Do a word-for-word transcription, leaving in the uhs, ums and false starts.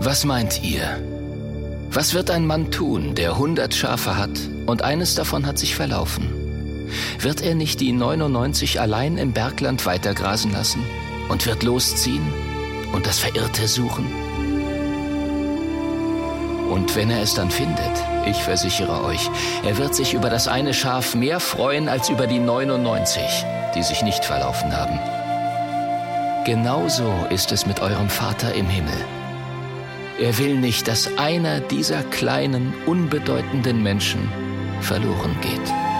Was meint ihr? Was wird ein Mann tun, der hundert Schafe hat und eines davon hat sich verlaufen? Wird er nicht die neunundneunzig allein im Bergland weitergrasen lassen und wird losziehen und das Verirrte suchen? Und wenn er es dann findet, ich versichere euch, er wird sich über das eine Schaf mehr freuen als über die neunundneunzig, die sich nicht verlaufen haben. Genauso ist es mit eurem Vater im Himmel. Er will nicht, dass einer dieser kleinen, unbedeutenden Menschen verloren geht.